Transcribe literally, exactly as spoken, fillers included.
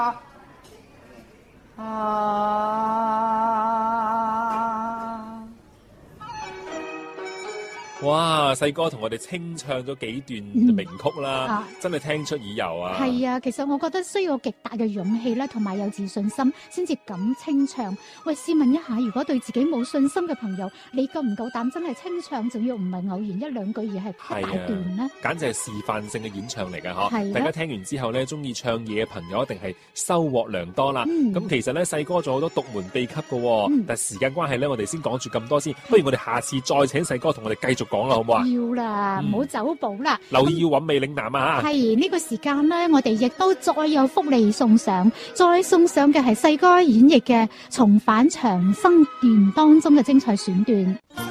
哇！細哥同我哋清唱咗幾段名曲啦，嗯啊、真係聽出耳油啊！ 係啊，其實我覺得需要極大嘅勇氣咧，同埋有自信心，先至敢清唱。喂，試問一下，如果對自己冇信心嘅朋友，你夠唔夠膽真係清唱？仲要唔係偶然一兩句，而係一大段呢？ 簡直係示範性嘅演唱嚟㗎嗬！ 係啊、 大家聽完之後咧，中意唱嘢嘅朋友一定係收穫良多啦。咁、嗯、其實咧，細哥仲有好多獨門秘笈㗎，嗯、但係時間關係咧，我哋先講住咁多先。不如我哋下次再請細哥同我哋繼續講啦，好唔好啊？ 要啦，唔好、嗯、走寶啦， 留意要揾美嶺南啊！ 係呢、這個時間咧，我哋亦都再有福利送上，再送上嘅係細哥演繹嘅《重返長生段》當中嘅精彩選段。